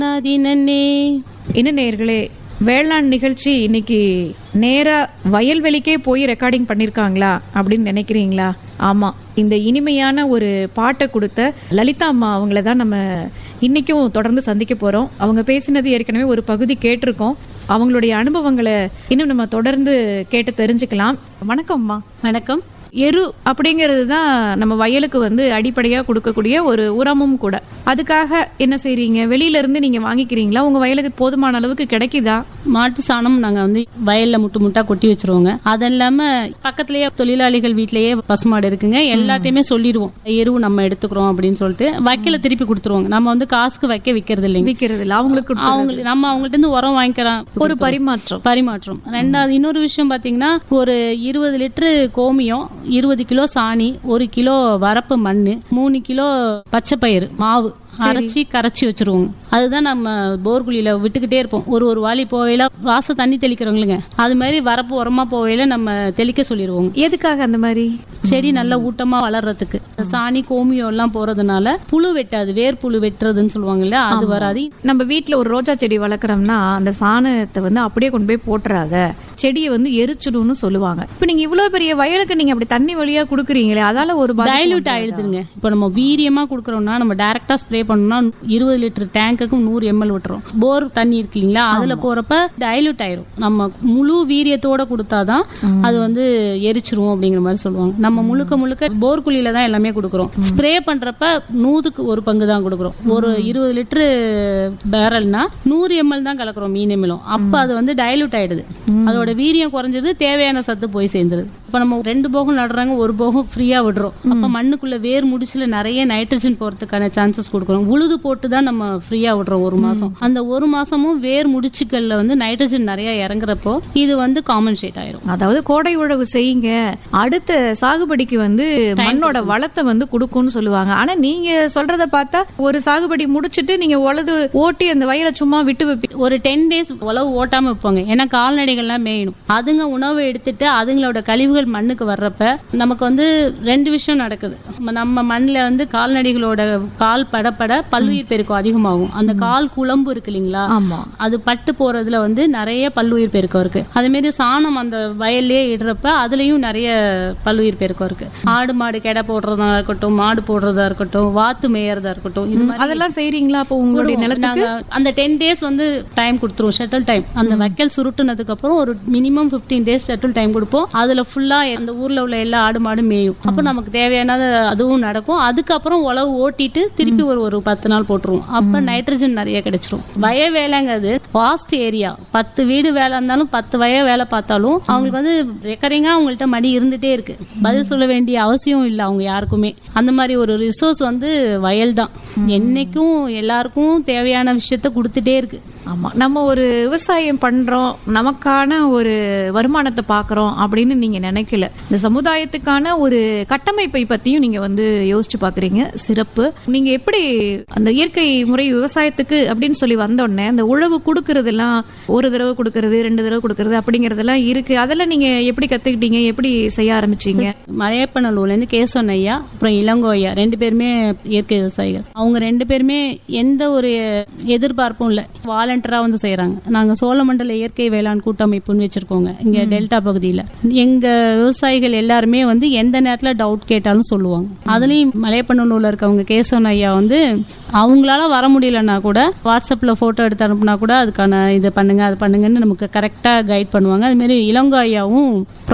நன்னே. என்ன நேயர்களே, வேளாண் நிகழ்ச்சி இன்னைக்கு நேரா வயல்வெளிக்கே போய் ரெக்கார்டிங் பண்ணிருக்காங்களா அப்படின்னு நினைக்கிறீங்களா? ஆமா, இந்த இனிமையான ஒரு பாட்டை கொடுத்த லலிதா அம்மா அவங்கள தான் நம்ம இன்னைக்கும் தொடர்ந்து சந்திக்க போறோம். அவங்க பேசினது ஏற்கனவே ஒரு பகுதி கேட்டிருக்கோம். அவங்களுடைய அனுபவங்களை இன்னும் நம்ம தொடர்ந்து கேட்டு தெரிஞ்சுக்கலாம். வணக்கம் அம்மா. வணக்கம். எரு அப்படிங்கிறது தான் நம்ம வயலுக்கு அடிப்படையா கொடுக்கக்கூடிய ஒரு உரமும் கூட. அதுக்காக என்ன செய்றீங்க? வெளியில இருந்து நீங்க வாங்கிக்கிறீங்களா? உங்க வயலுக்கு போதுமான அளவுக்கு கிடைக்குதா? மாட்டு சாணம் நாங்க வயல்ல முட்டா கொட்டி வச்சிருவோங்க. அது இல்லாம பக்கத்திலேயே தொழிலாளிகள் வீட்லயே பசுமாடு இருக்குங்க. எல்லாத்தையுமே சொல்லிடுவோம், எருவு நம்ம எடுத்துக்கிறோம் அப்படின்னு சொல்லிட்டு வைக்கல திருப்பி கொடுத்துருவாங்க. நம்ம காசுக்கு வைக்க விக்கிறது இல்லைங்க. அவங்களுக்கு நம்ம அவங்கள்ட்ட இருந்து உரம் வாங்கிக்கிறோம். ஒரு பரிமாற்றம். ரெண்டாவது இன்னொரு விஷயம் பாத்தீங்கன்னா, ஒரு 20 லிட்டரு கோமியம், 20 கிலோ சாணி, 1 கிலோ வரப்பு மண்ணு, 3 கிலோ பச்சை பயிறு மாவு அரைச்சி கரைச்சி வச்சிருவோங்க. அதுதான் நம்ம போர்குழியில விட்டுக்கிட்டே இருப்போம். ஒரு வாளி போவையில வாச தண்ணி தெளிக்கிறவங்களுங்க, அது மாதிரி வரப்பு உரமா போவையில நம்ம தெளிக்க சொல்லிடுவோம். எதுக்காக அந்த மாதிரி? செடி நல்லா ஊட்டமா வளர்றதுக்கு. சாணி கோமியம் எல்லாம் போறதுனால புழு வெட்டாது, வேர் புழு வெட்டுறதுன்னு சொல்லுவாங்கல்ல, அது வராது. நம்ம வீட்டுல ஒரு ரோஜா செடி வளர்க்கறோம்னா அந்த சாணத்தை அப்படியே கொண்டு போய் போட்டுறாத, செடியை எரிச்சிடும்னு சொல்லுவாங்க. இப்ப நீங்க இவ்வளவு பெரிய வயலுக்கு நீங்க அப்படி தண்ணி வழியா குடுக்குறீங்களே, அதால ஒரு டைலூட் ஆயிடுதுங்க. இப்ப நம்ம வீரியமா குடுக்கறோம்னா, நம்ம டைரக்டா ஸ்ப்ரே பண்ணோம்னா 20 லிட்டர் டேங்குக்கு 100 ml விட்டுறோம். போர் தண்ணி இருக்கு இல்லீங்களா, அதுல போறப்ப டைலூட் ஆயிரும். நம்ம முழு வீரியத்தோட கொடுத்தாதான் அது எரிச்சிரும் அப்படிங்கிற மாதிரி சொல்லுவாங்க. நம்ம முழுக்க போர் குழியில தான் எல்லாமே கொடுக்கறோம். ஸ்ப்ரே பண்றப்ப 100க்கு 1 பங்கு தான் கொடுக்கறோம். ஒரு 20 லிட்டர் பேரல்னா 100 ml தான் கலக்குறோம் மீனமிலும். அப்ப அது டைலூட் ஆயிடுது. அதோட வீரியம் குறைஞ்சது, தேவையான சத்து போய் சேர்ந்துருது. இப்ப நம்ம 2 போகம் நடுறாங்க, 1 போகம் ஃப்ரீயா விடுறோம். அப்ப மண்ணுக்குள்ள வேர் முடிச்சுல நிறைய நைட்ரஜன் போறதுக்கான சான்சஸ் கொடுக்கறோம். உழுது போட்டு தான் நம்ம ஃப்ரீயா விடுறோம் 1 மாசம். அந்த 1 மாசமும் வேர் முடிச்சுக்கள்ல நைட்ரஜன் நிறைய இறங்குறப்போ இது காமன் ஷேட் ஆயிரும். அதாவது கோடை உழவு செய்யுங்க, அடுத்த சாகுபடிக்கு மண்ணோட வளத்தை கொடுக்கும்னு சொல்லுவாங்க. ஆனா நீங்க சொல்றத பார்த்தா ஒரு சாகுபடி முடிச்சிட்டு நீங்க உழது ஓட்டி அந்த வயலை சும்மா விட்டு வைப்பீங்க. ஒரு 10 டேஸ் உழவு ஓட்டாம வைப்பாங்க. ஏன்னா கால்நடைகள்லாம் மேயணும். அதுங்க உணவு எடுத்துட்டு அதுங்களோட கழிவுகள் மண்ணுக்கு வர்றப்ப நமக்கு 2 விஷயம் நடக்குது. நம்ம மண்ணில் கால்நடைகளோட கால் படப்பட பல்லுயிர் பெருக்கம் அதிகமாகும். அந்த கால் குழம்பு இருக்கு இல்லீங்களா, அது பட்டு போறதுல நிறைய பல்லுயிர் பெருக்கம் இருக்கு. அதே மாதிரி சாணம் அந்த வயல்லே இடுறப்ப அதுலயும் நிறைய பல்லுயிர் பெருக்கம் இருக்கு. ஆடு மாடு கெடை போடுறதா இருக்கட்டும், மாடு போடுறதா இருக்கட்டும், வாத்து மேயறதா இருக்கட்டும், இது மாதிரி அதெல்லாம் செய்றீங்களா? அப்ப உங்களுடைய நிலத்துக்கு அந்த 10 டேஸ் டைம் கொடுத்துருவோம், ஷட்டில் டைம். அந்த வைக்கல் சுருட்டுனதுக்கு அப்புறம் ஒரு மினிமம் 15 டேஸ் ஷட்டில் டைம் கொடுப்போம். அதுல ஃபுல்லா அந்த ஊர்ல உள்ள எல்லா ஆடு மாடு மேயும். அப்ப நமக்கு தேவையானது அதுவும் நடக்கும். அதுக்கப்புறம் உழவு ஓட்டிட்டு திருப்பி ஒரு 10 நாள் போட்டுருவோம். அப்ப நைட்ரஜன் நிறைய கிடைச்சிரும். வய வேலைங்கிறது வாஸ்ட் ஏரியா. 10 வீடு வேலை இருந்தாலும் 10 வய வேலை பார்த்தாலும் அவங்களுக்கு ரெக்கரிங்கா அவங்கள்ட்ட மடி இருந்துட்டே இருக்கு. பதில் சொல்ல வேண்டிய அவசியம் இல்லை அவங்க யாருக்குமே. அந்த மாதிரி ஒரு ரிசோர்ஸ் வயல் தான். என்னைக்கும் எல்லாருக்கும் தேவையான விஷயத்த கொடுத்துட்டே இருக்கு. ஆமா, நம்ம ஒரு விவசாயம் பண்றோம், நமக்கான ஒரு வருமானத்தை பாக்குறோம் அப்படின்னு நீங்க நினைக்கல. இந்த சமுதாயத்துக்கான ஒரு கட்டமைப்பை பத்தியும் நீங்க யோசிச்சு பாக்குறீங்க. சிறப்பு. நீங்க எப்படி அந்த இயற்கை முறை விவசாயத்துக்கு அப்படின்னு சொல்லி வந்தோடனே அந்த உழவு கொடுக்கறதெல்லாம் 1 தடவை கொடுக்கறது, 2 தடவை கொடுக்கறது அப்படிங்கறதெல்லாம் இருக்கு. அதெல்லாம் நீங்க எப்படி கத்துக்கிட்டீங்க? எப்படி செய்ய ஆரம்பிச்சீங்க? மலையப்பநல்லூர்ல இருந்து கேசவன் ஐயா அப்புறம் இளங்கோ ஐயா 2 பேருமே இயற்கை விவசாயிகள். அவங்க 2 பேருமே எந்த ஒரு எதிர்பார்ப்பும் இல்ல, வாலண்டரா செய்யறாங்க. நாங்க சோழமண்டல இயற்கை வேளாண் கூட்டமைப்புன்னு வச்சிருக்கோங்க இங்க டெல்டா பகுதியில. எங்க விவசாயிகள் எல்லாருமே எந்த நேரத்துல டவுட் கேட்டாலும் சொல்லுவாங்க. அதுலயும் மலையப்பநல்லூர்ல இருக்கவங்க கேசவன் ஐயா அவங்களால வர முடியலன்னா கூட வாட்ஸ்அப்ல போட்டோ எடுத்து அனுப்புனா கூட அதுக்கான இது பண்ணுங்க அது பண்ணுங்கன்னு நமக்கு கரெக்டா கைட் பண்ணுவாங்க. அது மாதிரி இளங்கோ ஐயாவும்